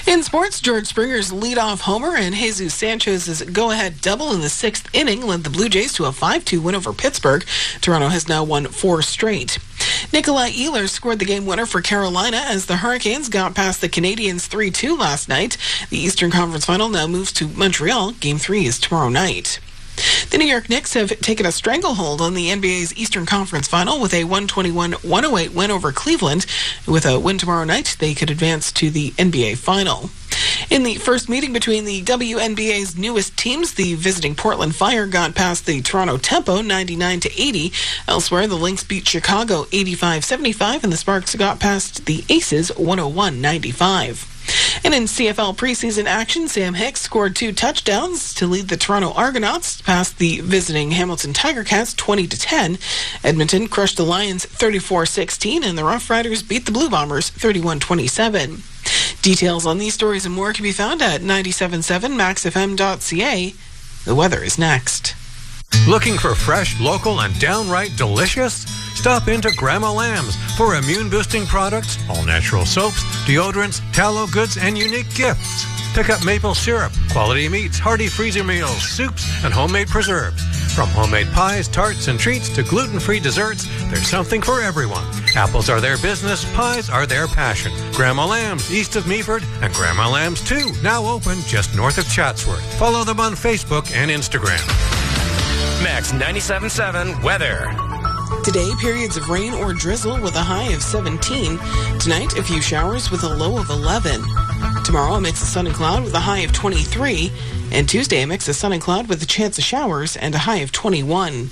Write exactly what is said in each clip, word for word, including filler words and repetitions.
In sports, George Springer's leadoff homer and Jesus Sanchez's go-ahead double in the sixth inning led the Blue Jays to a five two win over Pittsburgh. Toronto has now won four straight. Nikolai Ehlers scored the game winner for Carolina as the Hurricanes got past the Canadiens three two last night. The Eastern Conference Final now moves to Montreal. Game three is tomorrow night. The New York Knicks have taken a stranglehold on the N B A's Eastern Conference Final with a one twenty-one to one oh eight win over Cleveland. With a win tomorrow night, they could advance to the N B A Final. In the first meeting between the W N B A's newest teams, the visiting Portland Fire got past the Toronto Tempo ninety-nine to eighty. Elsewhere, the Lynx beat Chicago eighty-five seventy-five, and the Sparks got past the Aces one oh one ninety-five. And in C F L preseason action, Sam Hicks scored two touchdowns to lead the Toronto Argonauts past the visiting Hamilton Tiger Cats twenty to ten. Edmonton crushed the Lions thirty-four sixteen, and the Rough Riders beat the Blue Bombers thirty-one twenty-seven. Details on these stories and more can be found at nine seven seven max f m dot c a. The weather is next. Looking for fresh, local, and downright delicious? Stop into Grandma Lamb's for immune-boosting products, all-natural soaps, deodorants, tallow goods, and unique gifts. Pick up maple syrup, quality meats, hearty freezer meals, soups, and homemade preserves. From homemade pies, tarts, and treats to gluten-free desserts, there's something for everyone. Apples are their business, pies are their passion. Grandma Lamb's, east of Meaford, and Grandma Lamb's two, now open just north of Chatsworth. Follow them on Facebook and Instagram. Max ninety-seven point seven weather. Today, periods of rain or drizzle with a high of seventeen. Tonight, a few showers with a low of eleven. Tomorrow, a mix of sun and cloud with a high of twenty-three. And Tuesday, a mix of sun and cloud with a chance of showers and a high of twenty-one.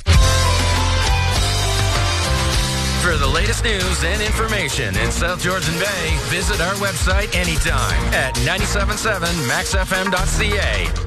For the latest news and information in South Georgian Bay, visit our website anytime at nine seven seven max f m dot c a.